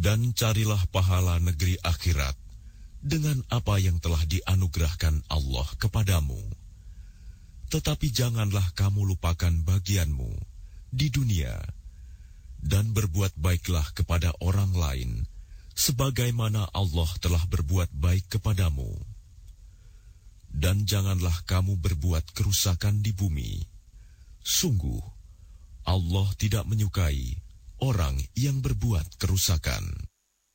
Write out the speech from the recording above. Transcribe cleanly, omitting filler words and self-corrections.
Dan carilah pahala negeri akhirat dengan apa yang telah dianugerahkan Allah kepadamu. Tetapi janganlah kamu lupakan bagianmu di dunia, dan berbuat baiklah kepada orang lain, sebagaimana Allah telah berbuat baik kepadamu. Dan janganlah kamu berbuat kerusakan di bumi. Sungguh, Allah tidak menyukai orang yang berbuat kerusakan.